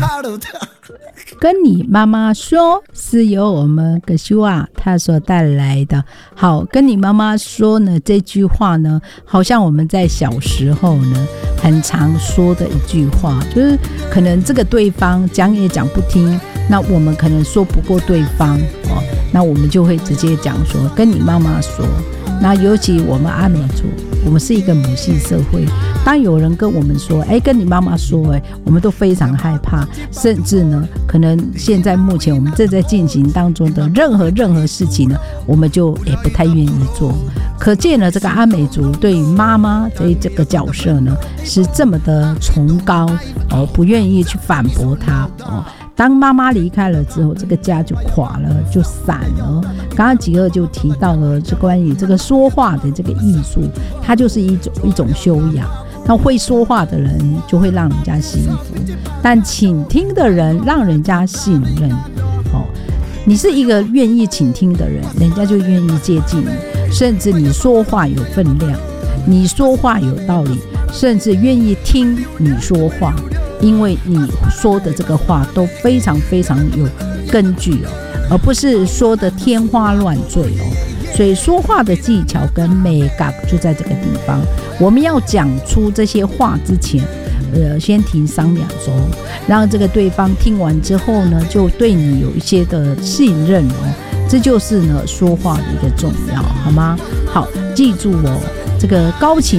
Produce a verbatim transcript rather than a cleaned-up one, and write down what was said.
跟你妈妈说是由我们葛修啊他所带来的。好，跟你妈妈说呢，这句话呢，好像我们在小时候呢很常说的一句话，就是可能这个对方讲也讲不听，那我们可能说不过对方哦，那我们就会直接讲说跟你妈妈说。那尤其我们阿美族，我们是一个母系社会，当有人跟我们说哎，跟你妈妈说，哎，我们都非常害怕，甚至呢可能现在目前我们正在进行当中的任何任何事情呢，我们就也不太愿意做。可见了这个阿美族对于妈妈这这个角色呢是这么的崇高哦，不愿意去反驳她哦。当妈妈离开了之后，这个家就垮了，就散了。刚刚吉二就提到了这关于这个说话的这个艺术，它就是一种一种修养。那会说话的人就会让人家幸福，但倾听的人让人家信任。哦，你是一个愿意倾听的人，人家就愿意接近你，甚至你说话有分量，你说话有道理，甚至愿意听你说话。因为你说的这个话都非常非常有根据哦，而不是说的天花乱坠哦。所以说话的技巧跟美感就在这个地方。我们要讲出这些话之前，呃，先停三秒钟，让这个对方听完之后呢，就对你有一些的信任哦。这就是呢说话的一个重要，好吗？好，记住哦，这个高情